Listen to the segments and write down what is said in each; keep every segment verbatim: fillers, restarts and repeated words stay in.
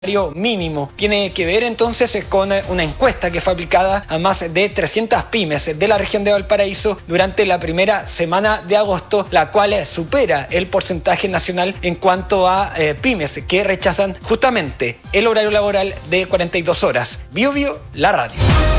mínimo. Tiene que ver entonces con una encuesta que fue aplicada a más de trescientas pymes de la región de Valparaíso durante la primera semana de agosto, la cual supera el porcentaje nacional en cuanto a eh, pymes que rechazan justamente el horario laboral de cuarenta y dos horas. Bio Bio, la radio.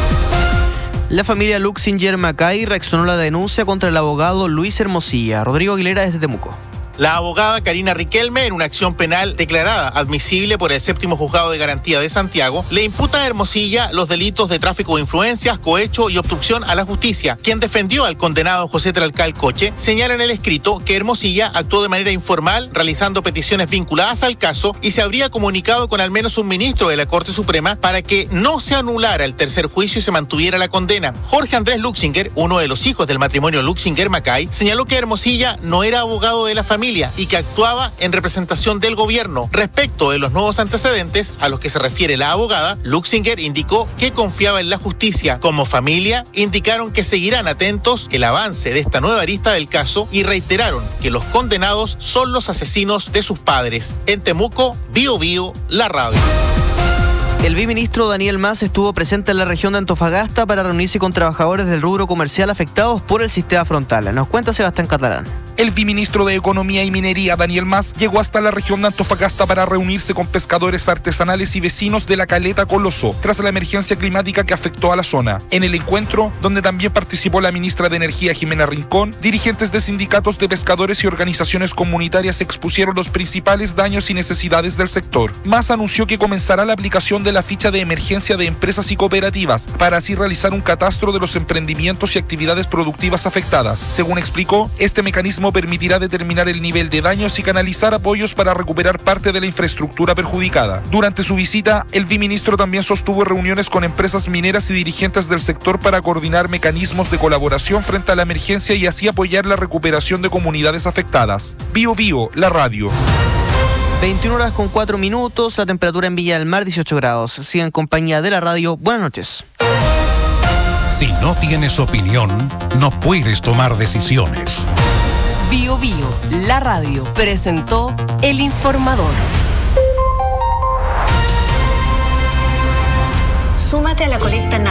La familia Luxinger Macay reaccionó a la denuncia contra el abogado Luis Hermosilla. Rodrigo Aguilera desde Temuco. La abogada Karina Riquelme, en una acción penal declarada admisible por el séptimo juzgado de garantía de Santiago, le imputa a Hermosilla los delitos de tráfico de influencias, cohecho y obstrucción a la justicia. Quien defendió al condenado José Tralcal Coche señala en el escrito que Hermosilla actuó de manera informal, realizando peticiones vinculadas al caso, y se habría comunicado con al menos un ministro de la Corte Suprema para que no se anulara el tercer juicio y se mantuviera la condena. Jorge Andrés Luxinger, uno de los hijos del matrimonio Luxinger Macay, señaló que Hermosilla no era abogado de la familia y que actuaba en representación del gobierno. Respecto de los nuevos antecedentes a los que se refiere la abogada, Luxinger indicó que confiaba en la justicia. Como familia, indicaron que seguirán atentos el avance de esta nueva arista del caso y reiteraron que los condenados son los asesinos de sus padres. En Temuco, Bio Bio, la radio. El viceministro Daniel Mas estuvo presente en la región de Antofagasta para reunirse con trabajadores del rubro comercial afectados por el sistema frontal. Nos cuenta Sebastián Catalán. El viceministro de Economía y Minería, Daniel Mas, llegó hasta la región de Antofagasta para reunirse con pescadores artesanales y vecinos de la Caleta Coloso, tras la emergencia climática que afectó a la zona. En el encuentro, donde también participó la ministra de Energía, Jimena Rincón, dirigentes de sindicatos de pescadores y organizaciones comunitarias expusieron los principales daños y necesidades del sector. Mas anunció que comenzará la aplicación de la ficha de emergencia de empresas y cooperativas, para así realizar un catastro de los emprendimientos y actividades productivas afectadas. Según explicó, este mecanismo permitirá determinar el nivel de daños y canalizar apoyos para recuperar parte de la infraestructura perjudicada. Durante su visita, el viceministro también sostuvo reuniones con empresas mineras y dirigentes del sector para coordinar mecanismos de colaboración frente a la emergencia y así apoyar la recuperación de comunidades afectadas. Bio Bio, la radio. veintiuna horas con cuatro minutos, la temperatura en Villa del Mar dieciocho grados. Sigan en compañía de la radio. Buenas noches. Si no tienes opinión, no puedes tomar decisiones. Bio Bio, la radio, presentó El Informador. Súmate a la colecta